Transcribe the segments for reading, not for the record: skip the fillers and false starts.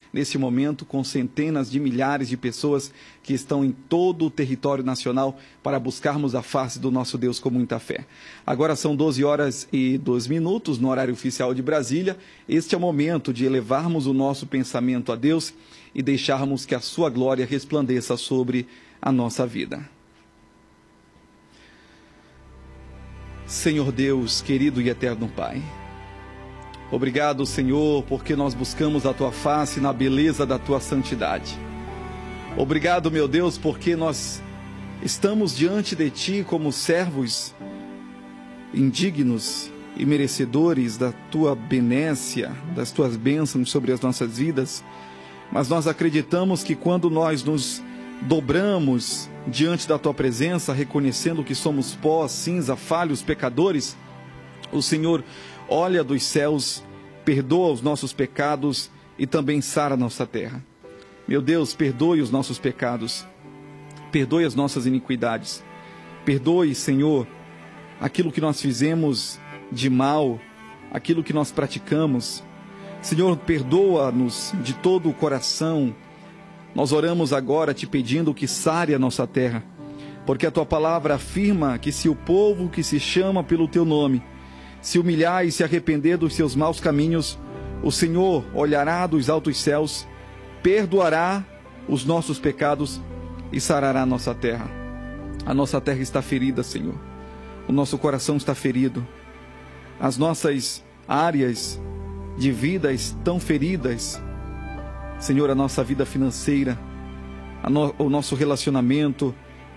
neste momento com centenas de milhares de pessoas que estão em todo o território nacional para buscarmos a face do nosso Deus com muita fé. Agora são 12h02 no horário oficial de Brasília. Este é o momento de elevarmos o nosso pensamento a Deus e deixarmos que a sua glória resplandeça sobre a nossa vida. Senhor Deus, querido e eterno Pai, obrigado, Senhor, porque nós buscamos a Tua face na beleza da Tua santidade. Obrigado, meu Deus, porque nós estamos diante de Ti como servos indignos e merecedores da Tua benécia, das Tuas bênçãos sobre as nossas vidas, mas nós acreditamos que quando nós nos dobramos diante da Tua presença, reconhecendo que somos pó, cinza, falhos, pecadores, o Senhor olha dos céus, perdoa os nossos pecados e também sara a nossa terra. Meu Deus, perdoe os nossos pecados, perdoe as nossas iniquidades, perdoe, Senhor, aquilo que nós fizemos de mal, aquilo que nós praticamos. Senhor, perdoa-nos de todo o coração. Nós oramos agora te pedindo que sare a nossa terra, porque a Tua palavra afirma que se o povo que se chama pelo Teu nome se humilhar e se arrepender dos seus maus caminhos, o Senhor olhará dos altos céus, perdoará os nossos pecados e sarará a nossa terra. A nossa terra está ferida, Senhor. O nosso coração está ferido. As nossas áreas de vida estão feridas. Senhor, a nossa vida financeira, o nosso relacionamento,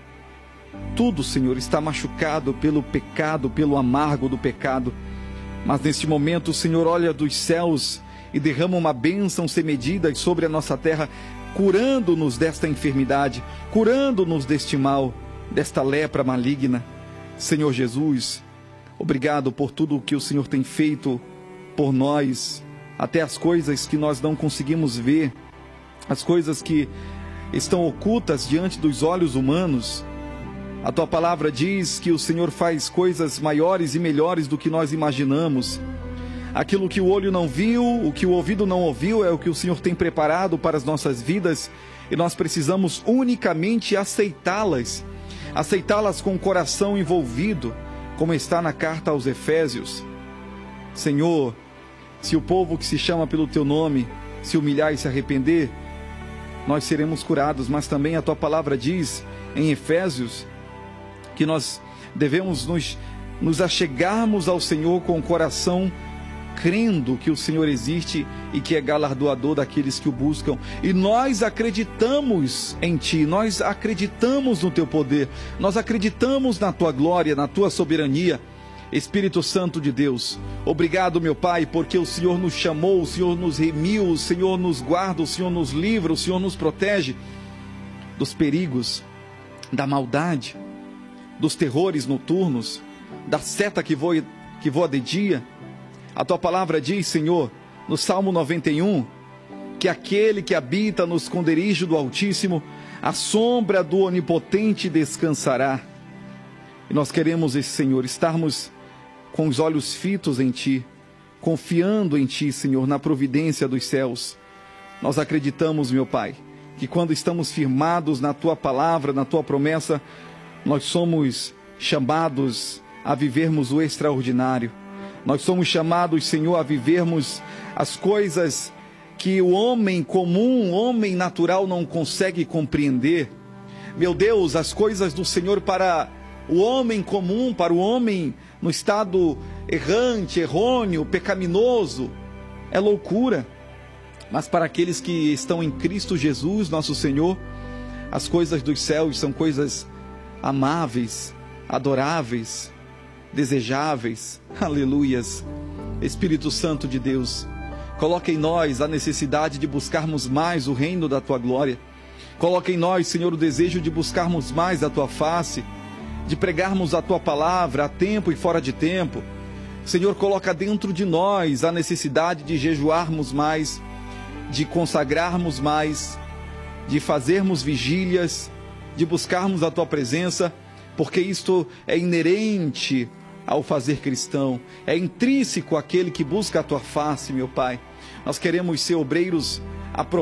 tudo, Senhor, está machucado pelo pecado, pelo amargo do pecado. Mas neste momento o Senhor olha dos céus e derrama uma bênção sem medidas sobre a nossa terra, curando-nos desta enfermidade, curando-nos deste mal, desta lepra maligna. Senhor Jesus, obrigado por tudo o que o Senhor tem feito por nós, até as coisas que nós não conseguimos ver, as coisas que estão ocultas diante dos olhos humanos. A Tua palavra diz que o Senhor faz coisas maiores e melhores do que nós imaginamos. Aquilo que o olho não viu, o que o ouvido não ouviu, é o que o Senhor tem preparado para as nossas vidas, e nós precisamos unicamente aceitá-las com o coração envolvido, como está na carta aos Efésios. Senhor, se o povo que se chama pelo Teu nome se humilhar e se arrepender, nós seremos curados. Mas também a Tua palavra diz em Efésios que nós devemos nos achegarmos ao Senhor com o coração crendo que o Senhor existe e que é galardoador daqueles que o buscam. E nós acreditamos em Ti, nós acreditamos no Teu poder, nós acreditamos na Tua glória, na Tua soberania. Espírito Santo de Deus, obrigado, meu Pai, porque o Senhor nos chamou, o Senhor nos remiu, o Senhor nos guarda, o Senhor nos livra, o Senhor nos protege dos perigos, da maldade, dos terrores noturnos, da seta que voa de dia. A Tua palavra diz, Senhor, no Salmo 91, que aquele que habita no esconderijo do Altíssimo, a sombra do Onipotente descansará. E nós queremos, Senhor, estarmos com os olhos fitos em Ti, confiando em Ti, Senhor, na providência dos céus. Nós acreditamos, meu Pai, que quando estamos firmados na Tua palavra, na Tua promessa, nós somos chamados a vivermos o extraordinário. Nós somos chamados, Senhor, a vivermos as coisas que o homem comum, o homem natural não consegue compreender. Meu Deus, as coisas do Senhor para o homem comum, para o homem no estado errante, errôneo, pecaminoso, é loucura. Mas para aqueles que estão em Cristo Jesus, nosso Senhor, as coisas dos céus são coisas amáveis, adoráveis, desejáveis. Aleluias. Espírito Santo de Deus, coloca em nós a necessidade de buscarmos mais o reino da Tua glória. Coloca em nós, Senhor, o desejo de buscarmos mais a Tua face, de pregarmos a Tua palavra a tempo e fora de tempo. Senhor, coloca dentro de nós a necessidade de jejuarmos mais, de consagrarmos mais, de fazermos vigílias, de buscarmos a Tua presença, porque isto é inerente ao fazer cristão, é intrínseco àquele que busca a Tua face, meu Pai. Nós queremos ser obreiros aprovados